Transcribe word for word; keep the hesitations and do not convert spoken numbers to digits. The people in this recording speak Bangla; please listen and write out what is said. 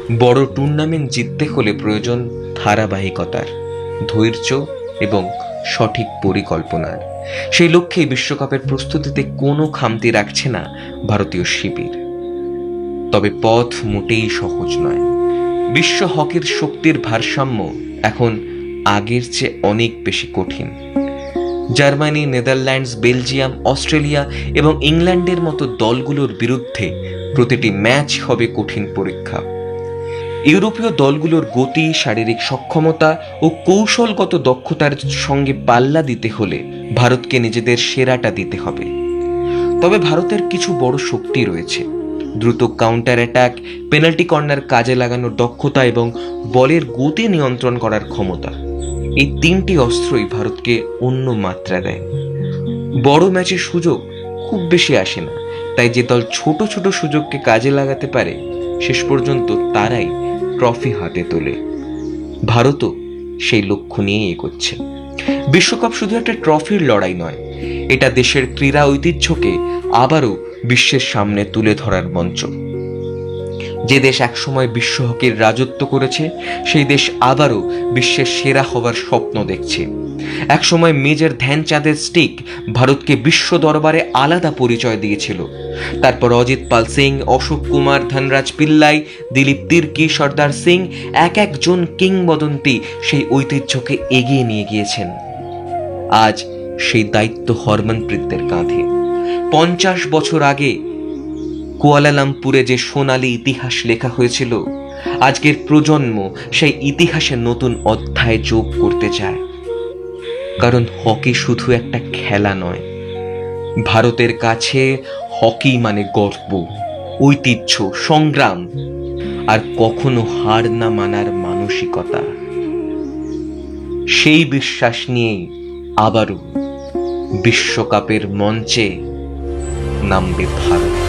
বড় টুর্নামেন্ট জিততে হলে প্রয়োজন ধারাবাহিকতার, ধৈর্য এবং সঠিক পরিকল্পনার। সেই লক্ষ্যে বিশ্বকাপের প্রস্তুতিতে কোনো খামতি রাখছে না ভারতীয় শিবির। তবে পথ মোটেই সহজ নয়। বিশ্ব হকির শক্তির ভারসাম্য এখন আগের চেয়ে অনেক বেশি কঠিন। জার্মানি, নেদারল্যান্ডস, বেলজিয়াম, অস্ট্রেলিয়া এবং ইংল্যান্ডের মতো দলগুলোর বিরুদ্ধে প্রতিটি ম্যাচ হবে কঠিন পরীক্ষা। ইউরোপীয় দলগুলোর গতি, শারীরিক সক্ষমতা ও কৌশলগত দক্ষতার সঙ্গে পাল্লা দিতে হলে ভারতকে নিজেদের সেরাটা দিতে হবে। তবে ভারতের কিছু বড় শক্তি রয়েছে। দ্রুত কাউন্টার অ্যাটাক, পেনাল্টি কর্নার কাজে লাগানোর দক্ষতা এবং বলের গতি নিয়ন্ত্রণ করার ক্ষমতা, এই তিনটি অস্ত্রই ভারতকে অন্য মাত্রা দেয়। বড় ম্যাচের সুযোগ খুব বেশি আসে না, তাই যে দল ছোট ছোট সুযোগকে কাজে লাগাতে পারে শেষ পর্যন্ত তারাই ট্রফি হাতে তোলে। ভারতও সেই লক্ষ্য নিয়ে এগোচ্ছে। বিশ্বকাপ শুধু একটা ট্রফির লড়াই নয়, এটা দেশের ক্রীড়া ঐতিহ্যকে আবারও বিশ্বের সামনে তুলে ধরার মঞ্চ। যে দেশ একসময় বিশ্ব হকির রাজত্ব করেছে সেই দেশ আবারও বিশ্বের সেরা হওয়ার স্বপ্ন দেখছে। একসময় মেজর ধ্যানচাঁদের স্টিক ভারতকে বিশ্ব দরবারে আলাদা পরিচয় দিয়েছিল। তারপর অজিত পাল সিং, অশোক কুমার, ধনরাজ পিল্লাই, দিলীপ তির্কি, সর্দার সিং, এক একজন কিংবদন্তি সেই ঐতিহ্যকে এগিয়ে নিয়ে গিয়েছেন। আজ সেই দায়িত্ব হরমনপ্রীতদের কাঁধে। পঞ্চাশ বছর আগে কুয়ালালামপুরে যে সোনালী ইতিহাস লেখা হয়েছিল, আজকের প্রজন্ম সেই ইতিহাসে নতুন অধ্যায় যোগ করতে চায়। কারণ হকি শুধু একটা খেলা নয়, ভারতের কাছে হকি মানে গর্ব, ঐতিহ্য, সংগ্রাম আর কখনো হার না মানার মানসিকতা। সেই বিশ্বাস নিয়েই আবারও বিশ্বকাপের মঞ্চে নামবে ভারত।